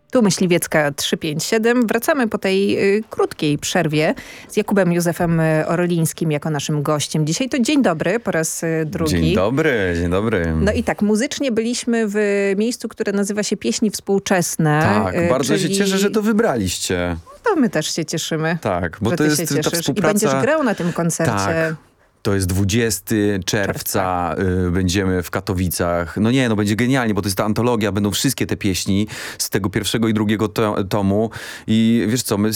Tu Myśliwiecka 357. Wracamy po tej krótkiej przerwie z Jakubem Józefem Orlińskim jako naszym gościem. Dzisiaj to dzień dobry po raz drugi. Dzień dobry, dzień dobry. No i tak, muzycznie byliśmy w miejscu, które nazywa się Pieśni Współczesne. Tak, bardzo się cieszę, że to wybraliście. No my też się cieszymy. Tak, bo że to ty jest się ta cieszysz. współpraca. I będziesz grał na tym koncercie. Tak. To jest 20 czerwca, będziemy w Katowicach. No będzie genialnie, bo to jest ta antologia, będą wszystkie te pieśni z tego pierwszego i drugiego tomu. I wiesz co, my